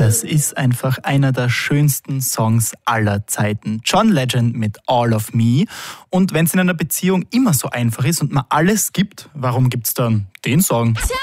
Das ist einfach einer der schönsten Songs aller Zeiten. John Legend mit All of Me. Und wenn es in einer Beziehung immer so einfach ist und man alles gibt, warum gibt's dann den Song? Tell